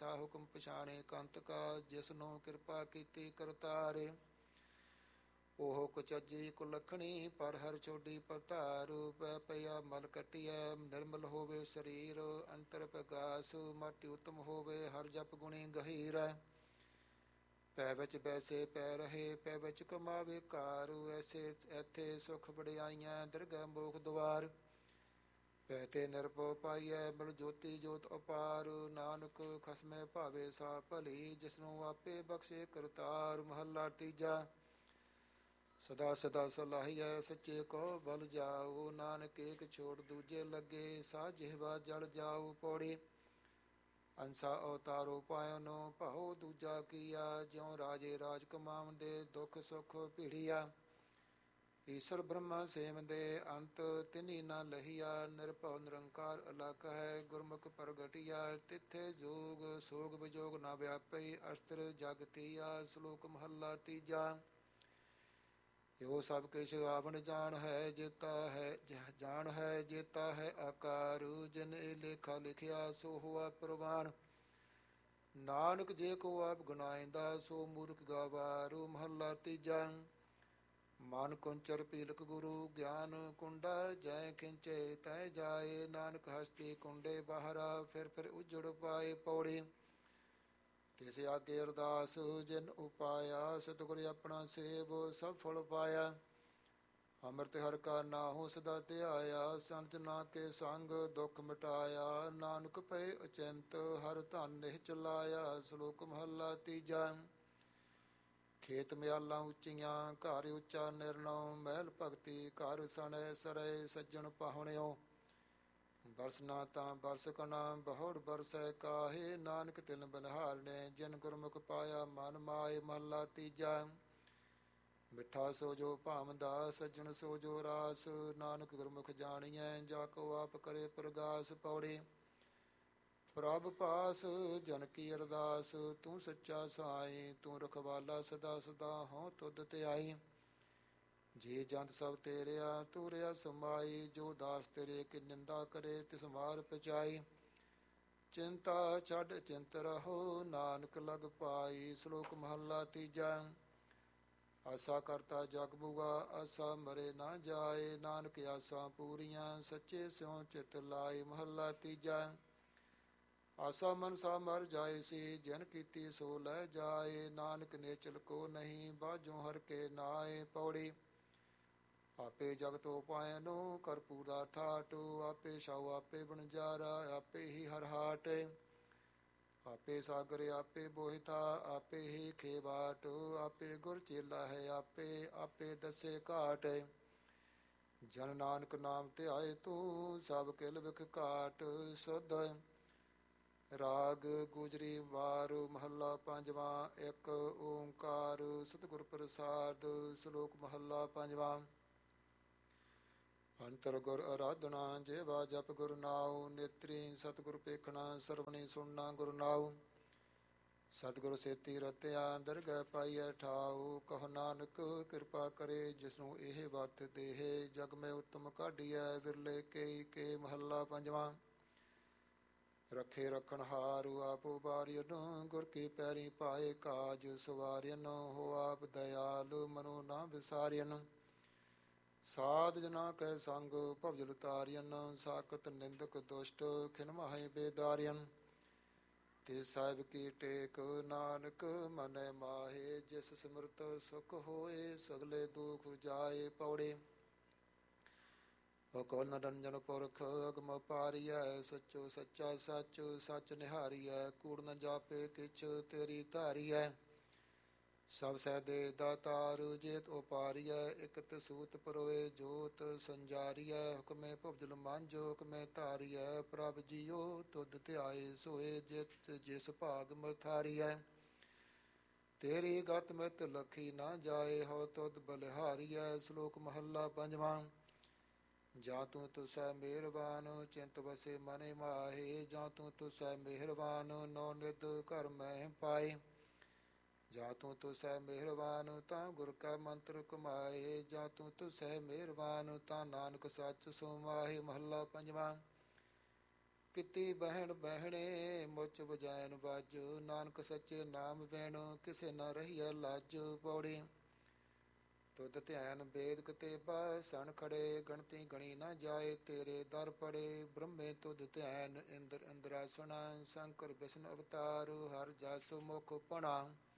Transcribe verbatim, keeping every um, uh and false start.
ਐਸਾ ਹੁਕਮ ਪਛਾਣੇ ਕੰਤ ਕਾ, ਜਿਸਨੂੰ ਕਿਰਪਾ ਕੀਤੀ ਕਰਤਾਰੇ। ਉਹ ਕੁਚਜੀ ਕੁਲੱਖਣੀ ਪਰ ਹਰ ਛੋਡੀ ਪਤਾਰੂ, ਪੈ ਪਿਆ ਮਲ ਕੱਟਿਐ ਨਿਰਮਲ ਹੋਵੇ ਸਰੀਰ, ਅੰਤਰ ਪ੍ਰਗਾਸ ਮਾਟੀ ਉਤਮ ਹੋਵੇ ਹਰ ਜਪ ਗੁਣੀ ਗਹੀਰੈ। ਪੈ ਵਿੱਚ ਬੈਸੇ ਪੈ ਰਹੇ ਪੈ ਵਿੱਚ ਕਮਾਵੇ ਕਾਰੂ, ਐਸੇ ਐਥੇ ਸੁਖ ਵਡਿਆਈਆਂ ਦਰਗਹਿ ਮੋਖ ਦੁਆਰ। ਪੈ ਤੇ ਨਿਰਭਉ ਪਾਈਐ ਮਿਲ ਜੋਤੀ ਜੋਤ ਅਪਾਰ, ਨਾਨਕ ਖਸਮੈ ਭਾਵੇ ਸਾ ਭਲੀ, ਜਿਸਨੂੰ ਆਪੇ ਬਖਸ਼ੇ ਕਰਤਾਰ। ਮਹੱਲਾ ਤੀਜਾ। ਸਦਾ ਸਦਾ ਸਲਾਹੀਐ ਸੱਚੇ ਕੋ ਬਲ ਜਾਊ, ਨਾਨਕ ਏਕ ਛੋੜ ਦੂਜੇ ਲੱਗੇ ਸਾ ਜਿਹਵਾ ਜਲ ਜਾਊ। ਪੌੜੀ। ਅੰਸਾ ਅਵਤਾਰੋ ਪਾਇਨੋ ਭਾਉ ਦੂਜਾ ਕੀਆ, ਜਿਉ ਰਾਜੇ ਰਾਜ ਕਮਾਵੰਦੇ ਦੁਖ ਸੁਖ ਭੀੜੀਆ। ਈਸ਼ਰ ਬ੍ਰਹਮਾ ਸੇਵੰਦੇ ਅੰਤ ਤਿਨੀ ਨਾ ਲਹੀਆ, ਨਿਰਭਉ ਨਿਰੰਕਾਰ ਅਲਖ ਹੈ ਗੁਰਮੁਖ ਪ੍ਰਗਟਿਆ। ਤਿੱਥੇ ਜੋਗ ਸੋਗ ਵਿਜੋਗ ਨਾ ਵਿਆਪਈ, ਅਸਤਰ ਜਗ ਤੀਆ। ਸ਼ਲੋਕ ਮਹੱਲਾ ਤੀਜਾ। ਇਹੋ ਸਭ ਕਿਛ ਆਵਣ ਜਾਣ ਹੈ, ਜੇਤਾ ਹੈ ਜਾਣ ਹੈ ਜੇਤਾ ਹੈ ਆਕਾਰ, ਜਿਨ ਇਹ ਲੇਖਾ ਲਿਖਿਆ ਸੋ ਹੋਆ ਪ੍ਰਵਾਨ। ਨਾਨਕ ਜੇ ਕੋ ਆਪ ਗੁਨਾਇਂਦਾ ਸੋ ਮੂਰਖ ਗਾਵਾਰੂ। ਮਹੱਲਾ ਤੀਜਾ। ਮਨ ਕੁੰਚਰ ਪੀਲਕ ਗੁਰੂ ਗਿਆਨ ਕੁੰਡਾ, ਜੈ ਖਿੰਚੇ ਤੈ ਜਾਏ ਨਾਨਕ ਹਸਤੀ ਕੁੰਡੇ ਬਾਹਰਾ, ਫਿਰ ਫਿਰ ਉਜੜ ਪਾਏ। ਪੌੜੀ। ਤਿਸ ਆਗੇ ਅਰਦਾਸ ਜਿਨ ਉਪਾਇਆ, ਸਤਿਗੁਰ ਆਪਣਾ ਸੇਵ ਸਭ ਫਲ ਪਾਇਆ। ਅੰਮ੍ਰਿਤ ਹਰਿ ਕਾ ਨਾਹੋ ਸਦਾ ਧਿਆਇਆ, ਸੰਤ ਜਨਾਂ ਕੇ ਸੰਗ ਦੁਖ ਮਿਟਾਇਆ। ਨਾਨਕ ਪਏ ਅਚਿੰਤ ਹਰਿ ਧਨ ਨਿਹ ਚਲਾਇਆ। ਸ਼ਲੋਕ ਮਹੱਲਾ ਤੀਜਾ। ਖੇਤ ਮਿਆਲਾਂ ਉੱਚੀਆਂ ਘਰ ਉੱਚਾ ਨਿਰਣਉ, ਮਹਿਲ ਭਗਤੀ ਘਰ ਸਣੇ ਸਰੇ ਸੱਜਣ ਪਾਹੁਣਿਓ। ਬਰਸਨਾ ਤਾਂ ਬਰਸ ਕਣਾ ਬਹੁੜ ਬਰਸੈ ਕਾਹੇ, ਨਾਨਕ ਤਿਨ ਬਨਹਾਰਨੇ ਜਿਨ ਗੁਰਮੁਖ ਪਾਇਆ ਮਨ ਮਾਏ। ਮਹੱਲਾ ਤੀਜਾ। ਮਿੱਠਾ ਸੋ ਜੋ ਭਾਵਦਾ ਸੱਜਣ ਸੋ ਜੋ ਰਾਸ, ਨਾਨਕ ਗੁਰਮੁਖ ਜਾਣੀਐ ਜਾ ਕੋ ਆਪ ਕਰੇ ਪ੍ਰਗਾਸ। ਪੌੜੀ। ਪ੍ਰਭ ਪਾਸ ਜਨ ਕੀ ਅਰਦਾਸ ਤੂੰ ਸੱਚਾ ਸਾਈ, ਤੂੰ ਰਖਵਾਲਾ ਸਦਾ ਸਦਾ ਹੋਂ ਤੁਧ ਧਿਆਈ। ਜੀ ਜੰਤ ਸਭ ਤੇਰਿਆ ਤੂੰ ਰਿਆ ਸਮਾਈ, ਜੋ ਦਾਸ ਤੇਰੇ ਕੀ ਨਿੰਦਾ ਕਰੇ ਤਿਸ ਮਾਰ ਪਚਾਈ। ਚਿੰਤਾ ਛੱਡ ਚਿੰਤ ਰਹੋ ਨਾਨਕ ਲਗ ਪਾਈ। ਸ਼ਲੋਕ ਮਹੱਲਾ ਤੀਜਾ। ਆਸਾ ਕਰਤਾ ਜਗ ਬੁਗਾ ਆਸਾ ਮਰੇ ਨਾ ਜਾਏ, ਨਾਨਕ ਆਸਾ ਪੂਰੀਆਂ ਸੱਚੇ ਸਿਉ ਚਿਤ ਲਾਏ। ਮਹੱਲਾ ਤੀਜਾ। ਆਸਾ ਮਨਸਾ ਮਰ ਜਾਏ ਸੀ, ਜਿਨ ਕੀਤੀ ਸੋ ਲੈ ਜਾਏ, ਨਾਨਕ ਨੇਚਲ ਕੋ ਨਹੀਂ ਬਾਝੋਂ ਹਰ ਕੇ ਨਾਏ। ਪੌੜੀ। ਆਪੇ ਜਗਤ ਉਪਾਇਨੋ ਕਰਪੂਰ ਦਾ ਠਾਟ, ਆਪੇ ਛਾਉ ਆਪੇ ਬਣਜਾਰਾ ਆਪੇ ਹੀ ਹਰ ਹਾਟ। ਆਪੇ ਸਾਗਰ ਆਪੇ ਬੋਹਿਥਾ ਆਪੇ ਹੀ ਖੇਵਾਟ, ਆਪੇ ਗੁਰ ਚੇਲਾ ਹੈ ਆਪੇ ਆਪੇ ਦਸੇ ਘਾਟ। ਜਨ ਨਾਨਕ ਨਾਮ ਧਿਆਏ ਤੂੰ ਸਭ ਕਿਲ ਵਿਖ ਘਾਟ। ਸੁਧ। ਰਾਗ ਗੁਜਰੀ ਵਾਰ। ਮਹੱਲਾ ਪੰਜਵਾਂ। ਇੱਕ ਓਂਕਾਰ ਸਤਿਗੁਰ ਪ੍ਰਸਾਦ। ਸ਼ਲੋਕ ਮਹੱਲਾ ਪੰਜਵਾਂ। ਅੰਤਰ ਗੁਰ ਅਰਾਧਨਾ ਜੇਵਾ ਜਪ ਗੁਰ ਨਾਉ, ਨੇਤਰੀ ਸਤਿਗੁਰ ਪੇਖਣਾ ਸਰਵਣੀ ਸੁਣਨਾ ਗੁਰ ਨਾਉ। ਸਤਿਗੁਰ ਸੇਤੀ ਰਤਿਆ ਦਰਗਹਿ ਪਾਈਐ ਠਾਉ, ਕਹੋ ਨਾਨਕ ਕਿਰਪਾ ਕਰੇ ਜਿਸਨੂੰ ਇਹ ਵਰਤ ਦੇਹ। ਜਗ ਮੈਂ ਉੱਤਮ ਕਾਢੀਐ ਵਿਰਲੇ ਕੇਈ ਕੇ। ਮਹੱਲਾ ਪੰਜਵਾਂ। ਰੱਖੇ ਰੱਖਣ ਹਾਰੂ ਆਪ ਉਬਾਰਿਅਨ, ਗੁਰ ਕੀ ਪੈਰੀ ਪਾਏ ਕਾਜ ਸਵਾਰਿਅਨ। ਹੋ ਆਪ ਦਇਆਲ ਮਨੋ ਨਾ ਵਿਸਾਰਿਅਨ, ਸਾਧ ਜਨਾ ਕੈ ਸੰਗ ਭਵਜਲ ਤਾਰਿਅਨ। ਸਾਕਤ ਨਿੰਦਕ ਦੁਸ਼ਟ ਖਿਨ ਮਾਹੇ ਬੇਦਾਰਿਅਨ, ਤੇ ਸਾਹਿਬ ਕੀ ਟੇਕ ਨਾਨਕ ਮਨੈ ਮਾਹੇ। ਜਿਸ ਸਿਮਰਤ ਸੁਖ ਹੋਏ ਸਗਲੇ ਦੁਖ ਜਾਏ। ਪੌੜੇ। ਅਕਲ ਨਿਰੰਜਨ ਪੁਰਖ ਅਗਮ ਪਾਰੀਐ, ਸੱਚੋ ਸੱਚਾ ਸੱਚ ਸੱਚ ਨਿਹਾਰੀਐ। ਕੂੜ ਨ ਜਾਪੇ ਕਿਛ ਤੇਰੀ ਧਾਰੀਐ, ਸਭ ਸਹਿਦੇ ਦਾਤਾਰ ਜੇਤ ਉਪਾਰੀਐ। ਇਕਤ ਸੂਤ ਪਰੋਏ ਜੋਤ ਸੰਜਾਰੀਐ, ਹੁਕਮੇ ਭੁਜਲ ਮੰਝ ਹੁਕਮੇ ਧਾਰੀਐ। ਪ੍ਰਭ ਜੀਓ ਤੁਧ ਧਿਆਏ ਸੋਏ, ਜਿਤ ਜਿਸ ਭਾਗ ਮਥਾਰੀਐ। ਤੇਰੀ ਗਤ ਮਿਤ ਲਖੀ ਨਾ ਜਾਏ, ਹੋ ਤੁਧ ਬਲਿਹਾਰੀਐ। ਸ਼ਲੋਕ ਮਹੱਲਾ ਪੰਜਵਾਂ। ਜਾਂ ਤੂੰ ਤੁਸੈ ਮਿਹਰਬਾਨ ਚਿੰਤ ਵਸੇ ਮਨ ਮਾਹੇ, ਜਾਂ ਤੂੰ ਤੁਸੈ ਮਿਹਰਬਾਨ ਨੌ ਨਿਧ ਘਰ ਮਹਿ ਪਾਏ। ਜਾਂ ਤੂੰ ਤੁਸੈ ਮਿਹਰਬਾਨ ਤਾਂ ਗੁਰ ਕਾ ਮੰਤਰ ਕਮਾਏ, ਜਾਂ ਤੂੰ ਤੁਸੈ ਮਿਹਰਬਾਨ ਤਾਂ ਨਾਨਕ ਸੱਚ ਸੋ ਮਾਹੇ। ਮਹੱਲਾ ਪੰਜਵਾਂ। ਕੀਤੀ ਬਹਿਣ ਬਹਿਣੇ ਮੁੱਚ ਬਜਾਇਨ ਬਾਜ, ਨਾਨਕ ਸੱਚੇ ਨਾਮ ਬਹਿਣ ਕਿਸੇ ਨ ਰਹੀਐ ਲਾਜ। ਪੌੜੀ ਤੁਧ ਧਿਆਨ ਬੇਦ ਕਤੇਬਾ, ਸਣ ਖੜੇ ਗਣਤੀ ਗਣੀ ਨਾ ਜਾਏ। ਤੇਰੇ ਦਰ ਪੜੇ ਬ੍ਰਹਮੇ ਤੁਧ ਧਿਆਨ, ਇੰਦਰ ਇੰਦਰਾਸਣਾ। ਸ਼ੰਕਰ ਵਿਸ਼ਨ ਅਵਤਾਰ, ਹਰ ਜਸ ਮੁਖ ਪਣਾ।